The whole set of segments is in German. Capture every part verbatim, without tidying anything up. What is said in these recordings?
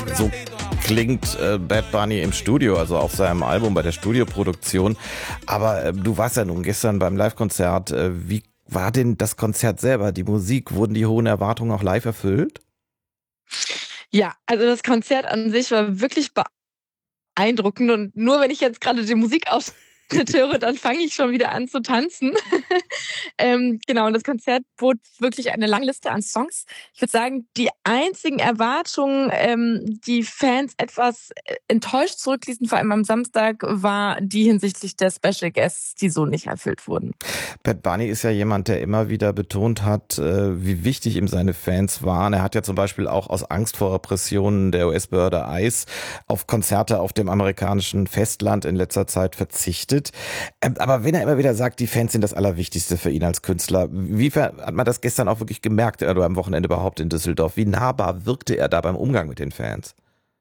So klingt äh, Bad Bunny im Studio, also auf seinem Album bei der Studioproduktion. Aber äh, du warst ja nun gestern beim Live-Konzert. Äh, wie war denn das Konzert selber, die Musik? Wurden die hohen Erwartungen auch live erfüllt? Ja, also das Konzert an sich war wirklich beeindruckend und nur wenn ich jetzt gerade den Musikausschnitt höre, dann fange ich schon wieder an zu tanzen. ähm, genau, und das Konzert bot wirklich eine lange Liste an Songs. Ich würde sagen, die einzigen Erwartungen, ähm, die Fans etwas äh, enttäuscht zurückließen, vor allem am Samstag, war die hinsichtlich der Special Guests, die so nicht erfüllt wurden. Bad Bunny ist ja jemand, der immer wieder betont hat, äh, wie wichtig ihm seine Fans waren. Er hat ja zum Beispiel auch aus Angst vor Repressionen der U S-Behörde ICE auf Konzerte auf dem amerikanischen Festland in letzter Zeit verzichtet. Ähm, aber wenn er immer wieder sagt, die Fans sind das Allerwichtigste für ihn als Künstler, wie hat man das gestern auch wirklich gemerkt, oder am Wochenende überhaupt in Düsseldorf? Wie nahbar wirkte er da beim Umgang mit den Fans?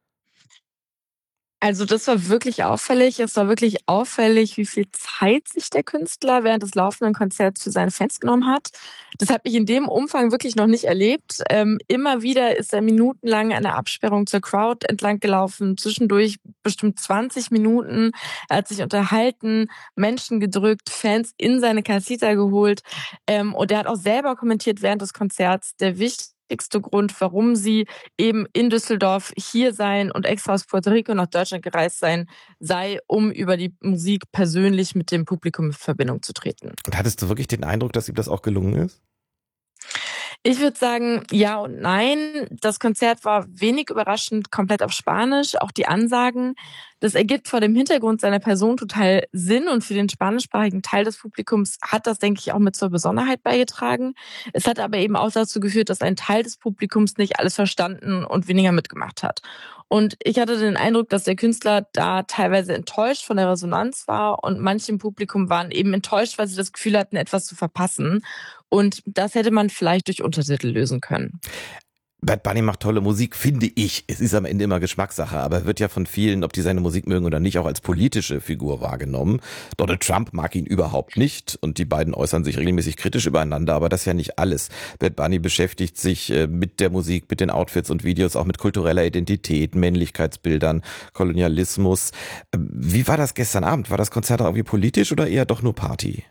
Also das war wirklich auffällig. Es war wirklich auffällig, wie viel Zeit sich der Künstler während des laufenden Konzerts für seine Fans genommen hat. Das habe ich in dem Umfang wirklich noch nicht erlebt. Ähm, immer wieder ist er minutenlang an der Absperrung zur Crowd entlang gelaufen, zwischendurch bestimmt zwanzig Minuten. Er hat sich unterhalten, Menschen gedrückt, Fans in seine Casita geholt. Ähm, und er hat auch selber kommentiert während des Konzerts, der wichtigste Grund, warum sie eben in Düsseldorf hier sein und extra aus Puerto Rico nach Deutschland gereist sein, sei, um über die Musik persönlich mit dem Publikum in Verbindung zu treten. Und hattest du wirklich den Eindruck, dass ihm das auch gelungen ist? Ich würde sagen, ja und nein. Das Konzert war wenig überraschend komplett auf Spanisch, auch die Ansagen. Das ergibt vor dem Hintergrund seiner Person total Sinn und für den spanischsprachigen Teil des Publikums hat das, denke ich, auch mit zur Besonderheit beigetragen. Es hat aber eben auch dazu geführt, dass ein Teil des Publikums nicht alles verstanden und weniger mitgemacht hat. Und ich hatte den Eindruck, dass der Künstler da teilweise enttäuscht von der Resonanz war und manche im Publikum waren eben enttäuscht, weil sie das Gefühl hatten, etwas zu verpassen. Und das hätte man vielleicht durch Untertitel lösen können. Bad Bunny macht tolle Musik, finde ich. Es ist am Ende immer Geschmackssache, aber er wird ja von vielen, ob die seine Musik mögen oder nicht, auch als politische Figur wahrgenommen. Donald Trump mag ihn überhaupt nicht und die beiden äußern sich regelmäßig kritisch übereinander, aber das ist ja nicht alles. Bad Bunny beschäftigt sich äh, mit der Musik, mit den Outfits und Videos, auch mit kultureller Identität, Männlichkeitsbildern, Kolonialismus. Ähm, Wie war das gestern Abend? War das Konzert auch irgendwie politisch oder eher doch nur Party?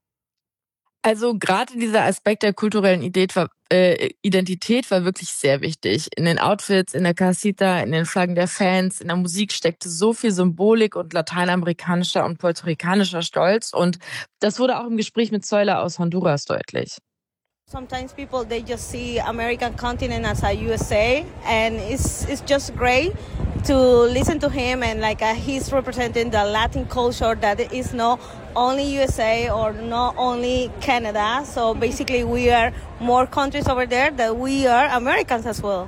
Also gerade dieser Aspekt der kulturellen Ident war, äh, Identität war wirklich sehr wichtig. In den Outfits, in der Casita, in den Flaggen der Fans, in der Musik steckte so viel Symbolik und lateinamerikanischer und puerto-ricanischer Stolz. Und das wurde auch im Gespräch mit Zoila aus Honduras deutlich. Sometimes people they just see American continent as a U S A, and it's it's just great to listen to him and like uh, he's representing the Latin culture that is not only U S A or not only Canada. So basically, we are more countries over there that we are Americans as well.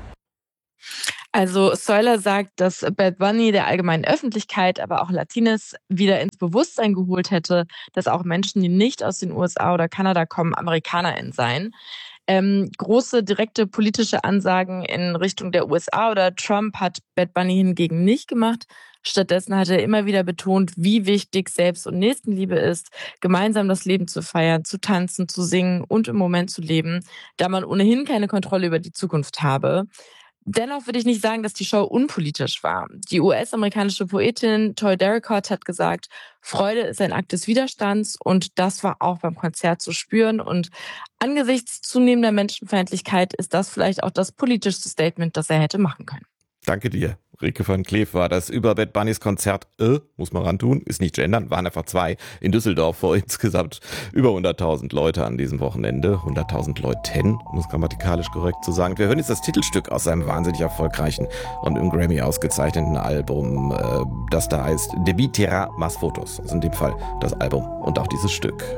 Also Zoila sagt, dass Bad Bunny der allgemeinen Öffentlichkeit, aber auch Latinos wieder ins Bewusstsein geholt hätte, dass auch Menschen, die nicht aus den U S A oder Kanada kommen, AmerikanerInnen seien. Ähm, große direkte politische Ansagen in Richtung der U S A oder Trump hat Bad Bunny hingegen nicht gemacht. Stattdessen hat er immer wieder betont, wie wichtig Selbst- und Nächstenliebe ist, gemeinsam das Leben zu feiern, zu tanzen, zu singen und im Moment zu leben, da man ohnehin keine Kontrolle über die Zukunft habe. Dennoch würde ich nicht sagen, dass die Show unpolitisch war. Die U S-amerikanische Poetin Toy Derricotte hat gesagt, Freude ist ein Akt des Widerstands und das war auch beim Konzert zu spüren. Und angesichts zunehmender Menschenfeindlichkeit ist das vielleicht auch das politischste Statement, das er hätte machen können. Danke dir. Rike van Kleef war das über Bad Bunnys Konzert, äh, muss man rantun, ist nicht gendern, waren einfach zwei in Düsseldorf vor insgesamt über hunderttausend Leute an diesem Wochenende. hunderttausend Leuten, um es grammatikalisch korrekt zu sagen. Wir hören jetzt das Titelstück aus seinem wahnsinnig erfolgreichen und im Grammy ausgezeichneten Album, äh, das da heißt Debí Tirar Más Fotos. Also in dem Fall das Album und auch dieses Stück.